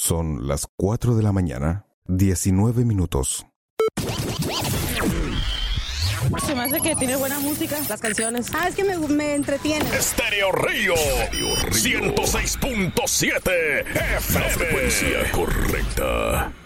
Son las 4 de la mañana, 19 minutos. Se me hace que tiene buena música, las canciones. Es que me entretiene. Estéreo Río 106.7 FM. La frecuencia correcta.